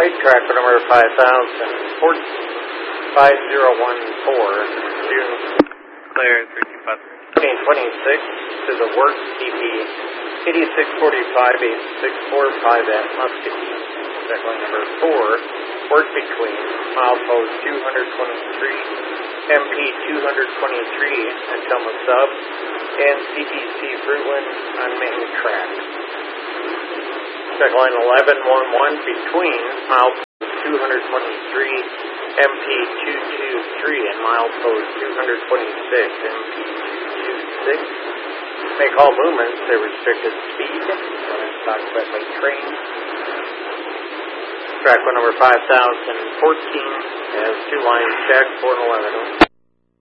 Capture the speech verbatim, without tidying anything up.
Right, track number five thousand fourteen, five zero one four, June Clear, three two five. fifteen twenty-six to the work T P eighty-six forty-five, eighty-six forty-five at Muscatine. Second number four, work between milepost two twenty-three, M P two twenty-three until the sub, and C T C Fruitland on main track. Second line eleven one one between milepost two twenty-three, M P two twenty-three and milepost two twenty-six, M P two twenty-six. Make all movements at restricted speed. Stock by train. Track number five thousand fourteen has two lines checked, four and eleven.